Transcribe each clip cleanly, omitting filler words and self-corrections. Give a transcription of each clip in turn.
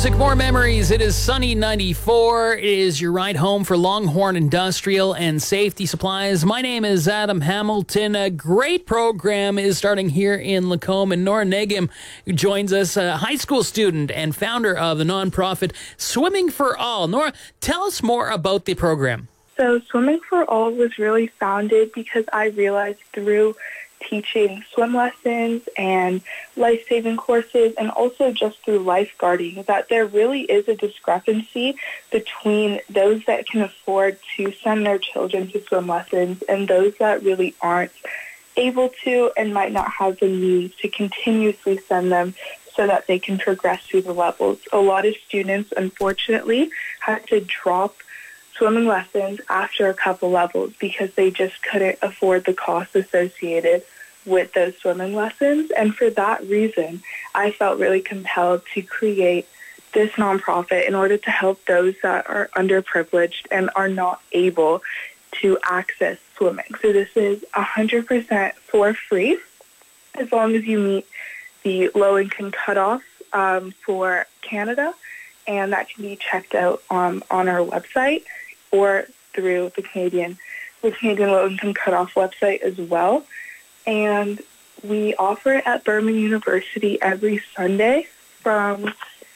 music, more memories. It is Sunny 94. It is your ride home for Longhorn Industrial and Safety Supplies. My name is Adam Hamilton. A great program is starting here in Lacombe, and Nora Negim joins us, a high school student and founder of the nonprofit Swimming for All. Nora, tell us more about the program. So Swimming for All was really founded because I realized through teaching swim lessons and life-saving courses, and also just through lifeguarding, that there really is a discrepancy between those that can afford to send their children to swim lessons and those that really aren't able to and might not have the means to continuously send them so that they can progress through the levels. A lot of students, unfortunately, had to drop swimming lessons after a couple levels because they just couldn't afford the costs associated with those swimming lessons. And for that reason, I felt really compelled to create this nonprofit in order to help those that are underprivileged and are not able to access swimming. So this is 100% for free as long as you meet the low-income cutoff for Canada, and that can be checked out on our website or through the Canadian Low-Income Cutoff website as well. And we offer it at Burman University every Sunday from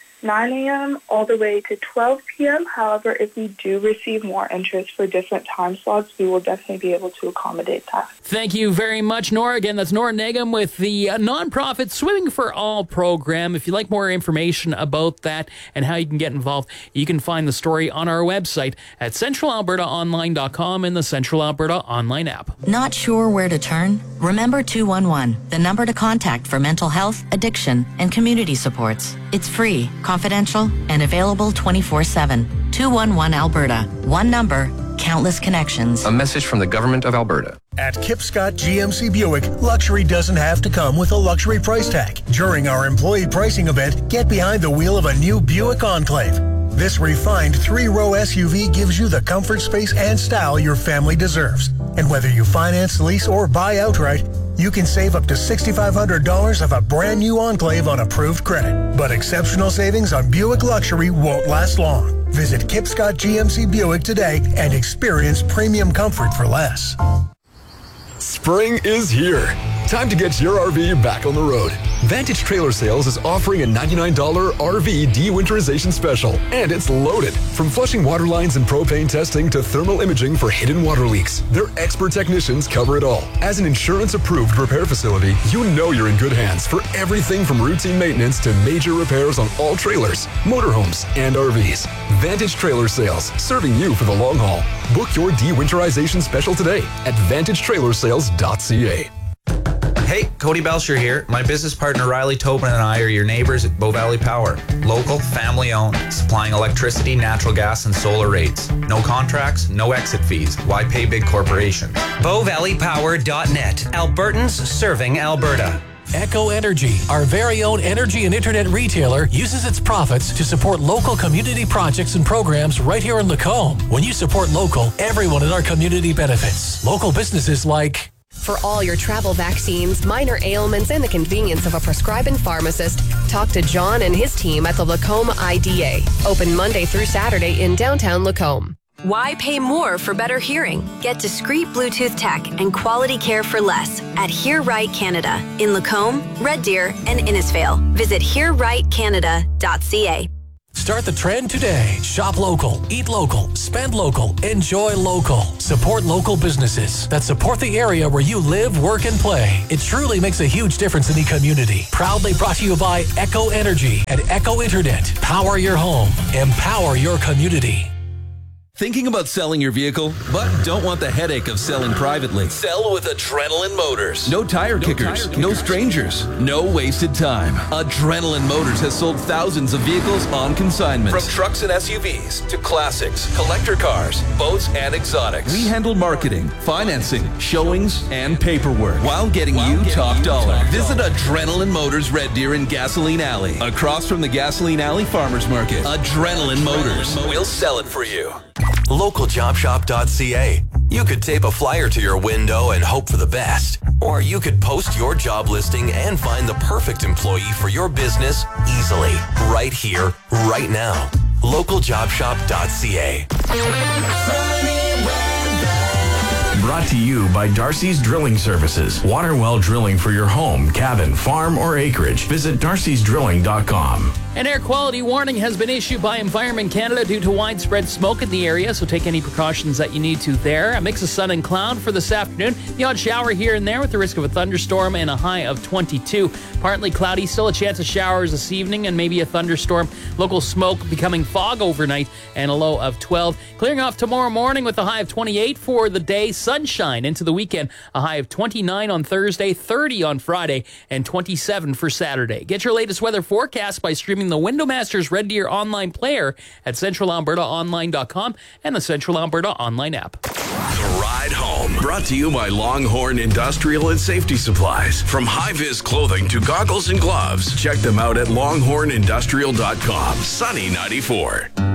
9 a.m. all the way to 12 p.m. However, if we do receive more interest for different time slots, we will definitely be able to accommodate that. Thank you very much, Nora. Again, that's Nora Negim with the nonprofit Swimming for All program. If you'd like more information about that and how you can get involved, you can find the story on our website at centralalbertaonline.com and the Central Alberta Online app. Not sure where to turn? Remember 211, the number to contact for mental health, addiction, and community supports. It's free, confidential, and available 24/7. 211 Alberta. One number, countless connections. A message from the Government of Alberta. At Kipscott GMC Buick, luxury doesn't have to come with a luxury price tag. During our employee pricing event, get behind the wheel of a new Buick Enclave. This refined 3-row SUV gives you the comfort, space, and style your family deserves. And whether you finance, lease, or buy outright, you can save up to $6,500 of a brand new Enclave on approved credit. But exceptional savings on Buick Luxury won't last long. Visit Kipscott GMC Buick today and experience premium comfort for less. Spring is here. Time to get your RV back on the road. Vantage Trailer Sales is offering a $99 RV de-winterization special, and it's loaded. From flushing water lines and propane testing to thermal imaging for hidden water leaks, their expert technicians cover it all. As an insurance-approved repair facility, you know you're in good hands for everything from routine maintenance to major repairs on all trailers, motorhomes, and RVs. Vantage Trailer Sales, serving you for the long haul. Book your de-winterization special today at vantagetrailersales.ca. Hey, Cody Belcher here. My business partner Riley Tobin and I are your neighbors at Bow Valley Power. Local, family-owned, supplying electricity, natural gas, and solar rates. No contracts, no exit fees. Why pay big corporations? BowValleyPower.net. Albertans serving Alberta. Echo Energy, our very own energy and internet retailer, uses its profits to support local community projects and programs right here in Lacombe. When you support local, everyone in our community benefits. Local businesses like... For all your travel vaccines, minor ailments, and the convenience of a prescribing pharmacist, talk to John and his team at the Lacombe IDA. Open Monday through Saturday in downtown Lacombe. Why pay more for better hearing? Get discreet Bluetooth tech and quality care for less at Hear Right Canada in Lacombe, Red Deer, and Innisfail. Visit hearrightcanada.ca. Start the trend today. Shop local, eat local, spend local, enjoy local. Support local businesses that support the area where you live, work, and play. It truly makes a huge difference in the community. Proudly brought to you by Echo Energy and Echo Internet. Power your home. Empower your community. Thinking about selling your vehicle, but don't want the headache of selling privately? Sell with Adrenaline Motors. No tire kickers, no strangers, no wasted time. Adrenaline Motors has sold thousands of vehicles on consignment. From trucks and SUVs to classics, collector cars, boats, and exotics. We handle marketing, financing, showings, and paperwork while getting you top dollar. Visit Adrenaline Motors Red Deer in Gasoline Alley, across from the Gasoline Alley Farmers Market. Adrenaline Motors. We'll sell it for you. LocalJobShop.ca. You could tape a flyer to your window and hope for the best. Or you could post your job listing and find the perfect employee for your business easily, right here, right now. Localjobshop.ca. Brought to you by Darcy's Drilling Services. Water well drilling for your home, cabin, farm, or acreage. Visit darcysdrilling.com. An air quality warning has been issued by Environment Canada due to widespread smoke in the area, so take any precautions that you need to there. A mix of sun and cloud for this afternoon. The odd shower here and there with the risk of a thunderstorm and a high of 22. Partly cloudy, still a chance of showers this evening and maybe a thunderstorm. Local smoke becoming fog overnight and a low of 12. Clearing off tomorrow morning with a high of 28 for the day. Sunshine into the weekend. A high of 29 on Thursday, 30 on Friday, and 27 for Saturday. Get your latest weather forecast by streaming the Windowmasters Red Deer online player at centralalbertaonline.com and the Central Alberta online app. The Ride Home, brought to you by Longhorn Industrial and Safety Supplies. From high-vis clothing to goggles and gloves, check them out at longhornindustrial.com. Sunny 94.